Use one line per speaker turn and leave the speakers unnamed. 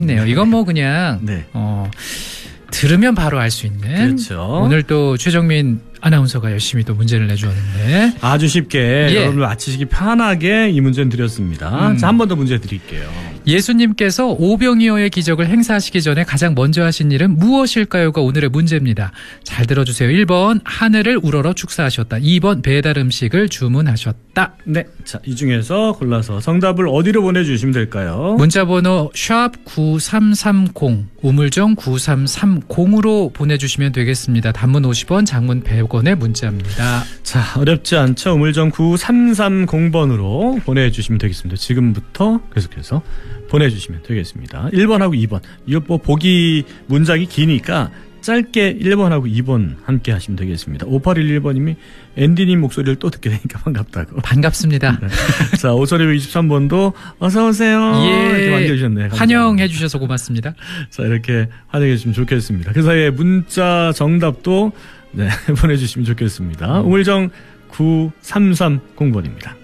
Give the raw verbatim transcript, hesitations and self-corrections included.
네요. 이건 뭐 그냥
네.
어, 들으면 바로 알 수 있는.
그렇죠.
오늘 또 최정민 아나운서가 열심히 또 문제를 내주었는데
아주 쉽게
예.
여러분들 맞히시기 편하게 이 문제는 드렸습니다.
음.
자, 한 번 더 문제 드릴게요.
예수님께서 오병이어의 기적을 행사하시기 전에 가장 먼저 하신 일은 무엇일까요가 오늘의 문제입니다. 잘 들어주세요. 일 번 하늘을 우러러 축사하셨다. 이 번 배달 음식을 주문하셨다.
네, 자, 이 중에서 골라서 정답을 어디로 보내주시면 될까요?
문자번호 샵 구삼삼공 우물정 구삼삼공으로 보내주시면 되겠습니다. 단문 오십 원, 장문 백 원의 문자입니다.
자, 어렵지 않죠? 우물정 구삼삼공 번으로 보내주시면 되겠습니다. 지금부터 계속해서 보내주시면 되겠습니다. 일 번하고 이 번. 이거 뭐 보기 문장이 기니까 짧게 일 번하고 이 번 함께 하시면 되겠습니다. 오팔일일 번님이 앤디님 목소리를 또 듣게 되니까 반갑다고.
반갑습니다.
네. 자, 오천이백이십삼 번도 어서오세요.
예,
이렇게 남겨주셨네요.
환영해 주셔서 고맙습니다.
자, 이렇게 환영해 주시면 좋겠습니다. 그 사이에 문자 정답도 네, 보내주시면 좋겠습니다. 우물정 구삼삼공 번입니다.